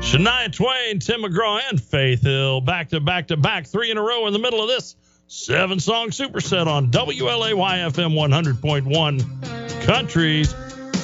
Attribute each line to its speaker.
Speaker 1: Shania Twain, Tim McGraw, and Faith Hill. Back to back to back, 3 in a row in the middle of this 7-song superset on WLAY FM 100.1 Country's